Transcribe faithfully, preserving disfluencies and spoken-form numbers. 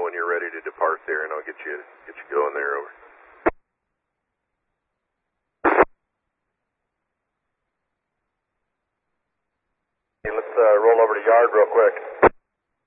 when you're ready to depart there, and I'll get you get you going there. Over. Let's uh, roll over to yard real quick.